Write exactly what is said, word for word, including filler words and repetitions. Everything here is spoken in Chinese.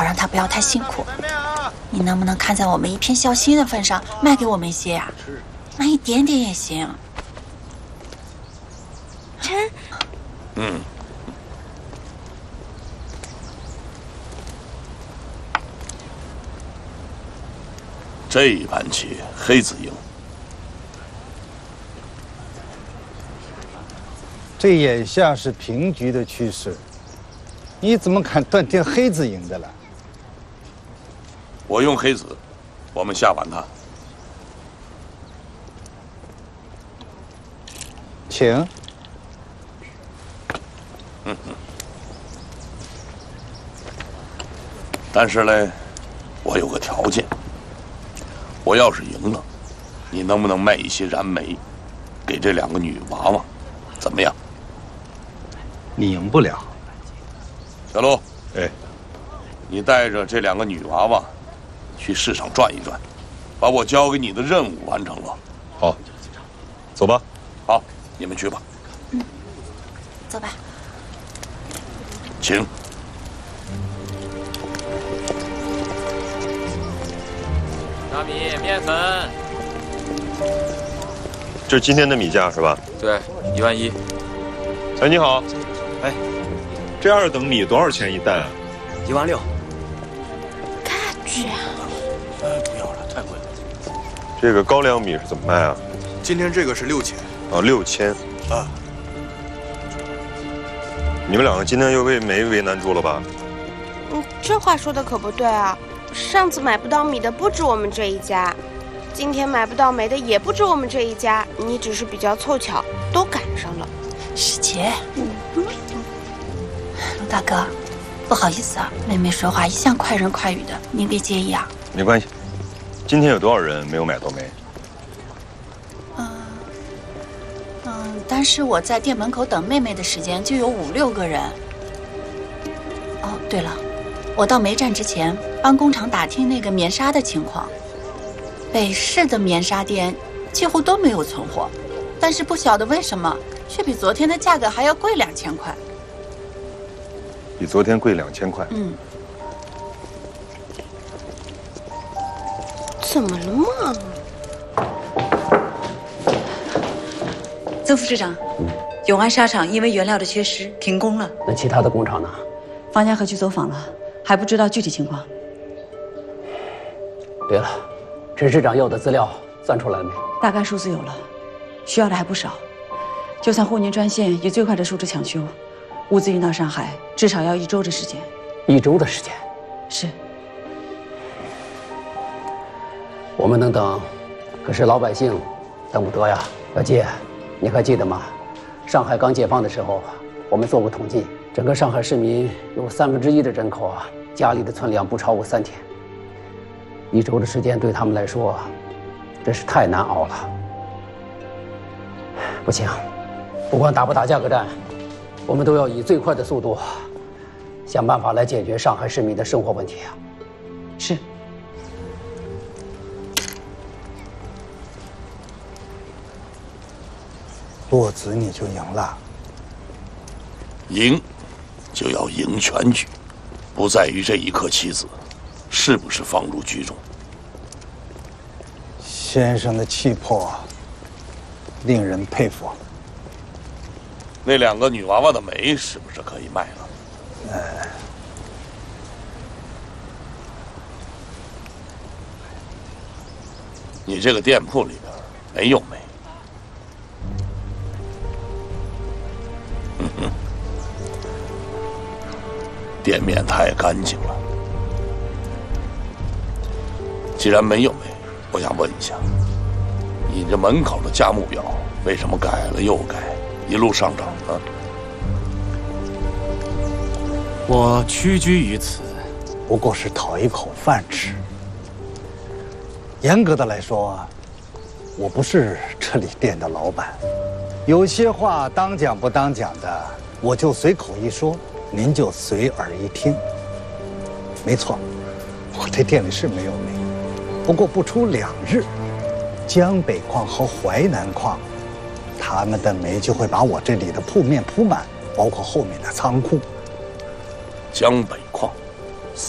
好让他不要太辛苦。你能不能看在我们一片孝心的份上，卖给我们一些呀？那一点点也行。 琛， 嗯，这一盘棋黑子赢。 这眼下是平局的趋势，你怎么敢断定黑子赢的了？ 我用黑子，我们下完他。 请。 嗯哼。但是呢，我有个条件，我要是赢了，你能不能卖一些燃煤，给这两个女娃娃，怎么样？ 你赢不了。 小陆， 哎， 你带着这两个女娃娃去市场转一转，把我交给你的任务完成了。 好，走吧。 好，你们去吧。 嗯，走吧。 请。 大米、面粉。 这是今天的米价是吧？ 对，一万一。 哎，你好。哎，这二等米多少钱一担啊？ 一万六。 看去啊！ 哎，不要了，太贵了。 这个高粱米是怎么卖啊？ 今天这个是六千。 哦，六千。 啊。 你们两个今天又为煤为难住了吧？ 嗯，这话说的可不对啊！上次买不到米的不止我们这一家，今天买不到煤的也不止我们这一家。你只是比较凑巧，都赶上了。 师姐，嗯，陆大哥，不好意思啊，妹妹说话一向快人快语的，您别介意啊。 没关系。今天有多少人没有买到煤？ 嗯嗯，单是我在店门口等妹妹的时间就有五六个人。哦，对了，我到煤站之前帮工厂打听那个棉纱的情况，北市的棉纱店几乎都没有存货，但是不晓得为什么却比昨天的价格还要贵两千块。 比昨天贵两千块。 嗯。 怎么了嘛？ 曾副市长，永安纱厂因为原料的缺失停工了。 那其他的工厂呢？ 方家河去走访了，还不知道具体情况。 对了，陈市长要的资料算出来了没？ 大概数字有了，需要的还不少。就算沪宁专线以最快的速度抢修，物资运到上海至少要一周的时间。 一周的时间？ 是。 我们能等，可是老百姓等不得呀。老季，你还记得吗？上海刚解放的时候，我们做过统计，整个上海市民有三分之一的人口啊，家里的存粮不超过三天。一周的时间对他们来说，真是太难熬了。不行，不管打不打价格战，我们都要以最快的速度，想办法来解决上海市民的生活问题啊！ 是。 落子你就赢了。 赢，就要赢全局，不在于这一颗棋子是不是放入局中。 先生的气魄令人佩服。 那两个女娃娃的煤是不是可以卖了？ 呃， 你这个店铺里边没有煤。店面太干净了。既然没有煤，我想问一下，你这门口的价目表为什么改了又改，一路上涨呢？ 我屈居于此， 不过是讨一口饭吃。严格的来说，我不是这里店的老板，有些话当讲不当讲的，我就随口一说。您就随耳一听。没错，我这店里是没有煤，不过不出两日，江北矿和淮南矿，他们的煤就会把我这里的铺面铺满，包括后面的仓库。 江北